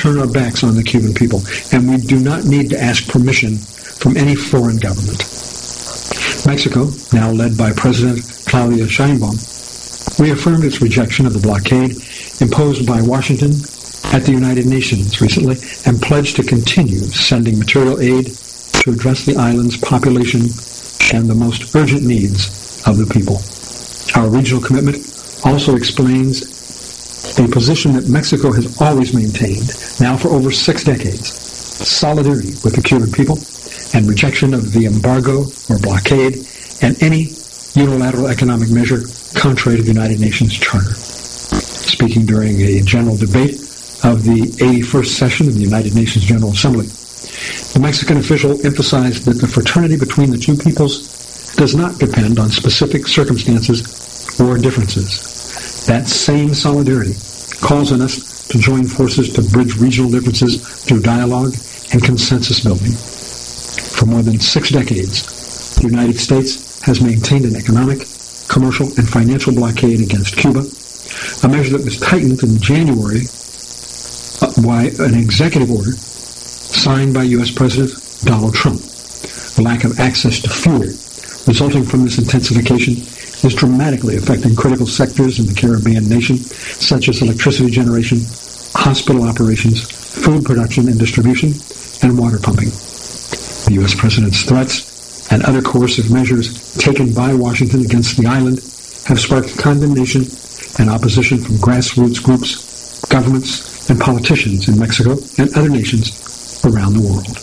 turn our backs on the Cuban people, and we do not need to ask permission from any foreign government. Mexico, now led by President Claudia Sheinbaum, reaffirmed its rejection of the blockade imposed by Washington at the United Nations recently and pledged to continue sending material aid to address the island's population and the most urgent needs of the people. Our regional commitment also explains a position that Mexico has always maintained, now for over 6 decades, solidarity with the Cuban people and rejection of the embargo or blockade and any unilateral economic measure contrary to the United Nations Charter. Speaking during a general debate of the 81st session of the United Nations General Assembly, the Mexican official emphasized that the fraternity between the two peoples does not depend on specific circumstances or differences. That same solidarity calls on us to join forces to bridge regional differences through dialogue and consensus building. For more than 6 decades, the United States has maintained an economic, commercial, and financial blockade against Cuba, a measure that was tightened in January by an executive order signed by U.S. President Donald Trump. The lack of access to fuel resulting from this intensification is dramatically affecting critical sectors in the Caribbean nation, such as electricity generation, hospital operations, food production and distribution, and water pumping. The U.S. President's threats and other coercive measures taken by Washington against the island have sparked condemnation and opposition from grassroots groups, governments, and politicians in Mexico and other nations around the world.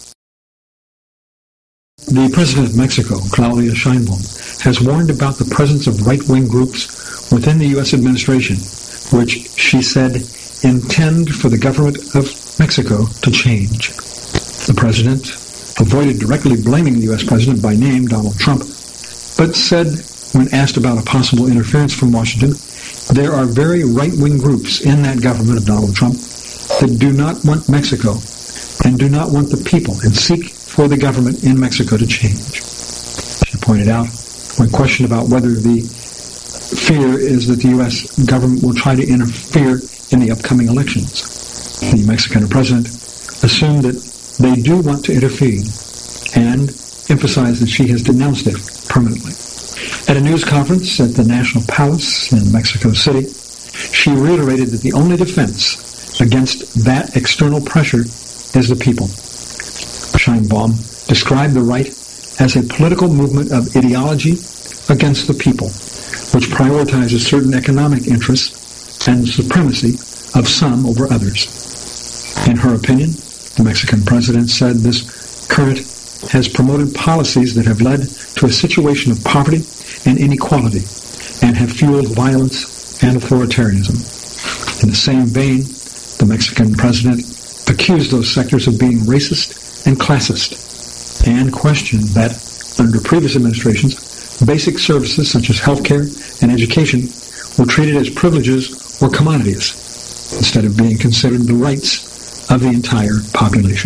The President of Mexico, Claudia Sheinbaum, has warned about the presence of right-wing groups within the U.S. administration, which she said intend for the government of Mexico to change. The President avoided directly blaming the U.S. President by name, Donald Trump, but said, when asked about a possible interference from Washington, there are very right-wing groups in that government of Donald Trump that do not want Mexico and do not want the people and seek for the government in Mexico to change. She pointed out, when questioned about whether the fear is that the U.S. government will try to interfere in the upcoming elections, the Mexican president assumed that they do want to intervene and emphasized that she has denounced it permanently. At a news conference at the National Palace in Mexico City, she reiterated that the only defense against that external pressure is the people. Sheinbaum described the right as a political movement of ideology against the people, which prioritizes certain economic interests and the supremacy of some over others. In her opinion, the Mexican president said this current has promoted policies that have led to a situation of poverty and inequality and have fueled violence and authoritarianism. In the same vein, the Mexican president accused those sectors of being racist and classist and questioned that, under previous administrations, basic services such as healthcare and education were treated as privileges or commodities instead of being considered the rights of the entire population.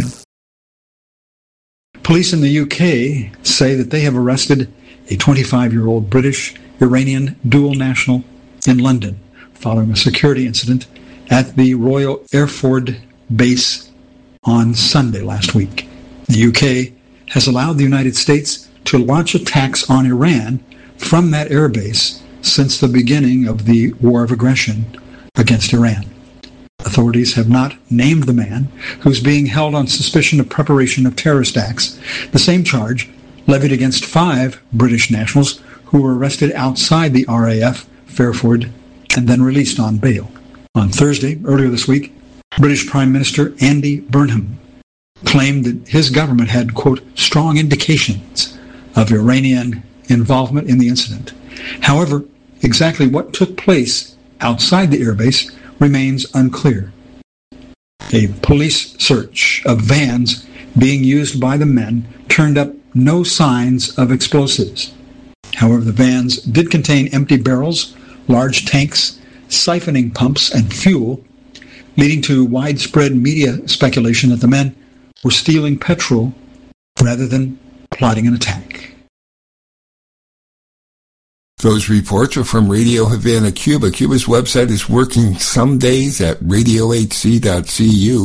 Police in the UK say that they have arrested a 25-year-old British-Iranian dual national in London following a security incident at the Royal Airford base on Sunday last week. The UK has allowed the United States to launch attacks on Iran from that airbase since the beginning of the war of aggression against Iran. Authorities have not named the man who's being held on suspicion of preparation of terrorist acts, the same charge levied against 5 British nationals who were arrested outside the RAF Fairford and then released on bail. On Thursday, earlier this week, British Prime Minister Andy Burnham claimed that his government had, quote, strong indications of Iranian involvement in the incident. However, exactly what took place outside the airbase remains unclear. A police search of vans being used by the men turned up no signs of explosives. However, the vans did contain empty barrels, large tanks, siphoning pumps, and fuel, leading to widespread media speculation that the men were stealing petrol rather than plotting an attack. Those reports are from Radio Havana, Cuba. Cuba's website is working some days at radiohc.cu.